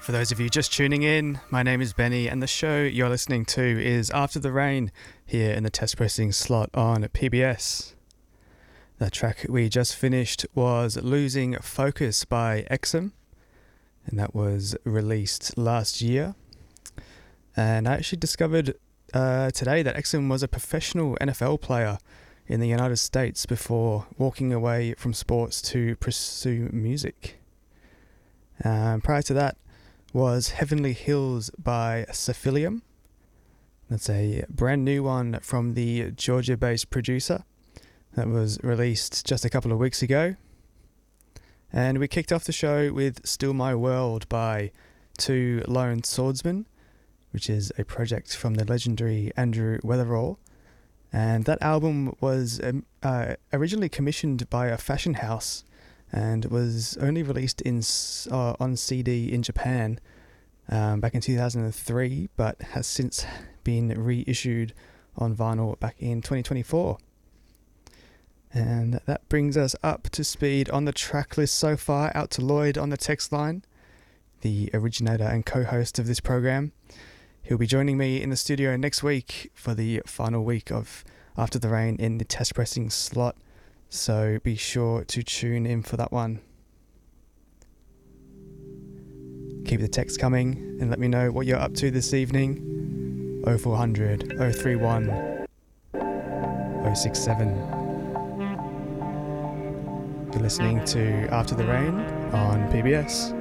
For those of you just tuning in, my name is Benny, and the show you're listening to is After the Rain here in the test pressing slot on PBS. The track we just finished was Losing Focus by Exum, and that was released last year. And I actually discovered today that Exum was a professional NFL player in the United States before walking away from sports to pursue music. Prior to that was Heavenly Hills by Cephalium. That's a brand new one from the Georgia-based producer that was released just a couple of weeks ago. And we kicked off the show with Still My World by Two Lone Swordsmen, which is a project from the legendary Andrew Weatherall. And that album was originally commissioned by a fashion house and was only released on CD in Japan back in 2003, but has since been reissued on vinyl back in 2024. And that brings us up to speed on the track list so far. Out to Lloyd on the text line, the originator and co-host of this program. He'll be joining me in the studio next week for the final week of After the Rain in the test pressing slot, so be sure to tune in for that one. Keep the text coming and let me know what you're up to this evening. 0400 031 067. You're listening to After the Rain on PBS.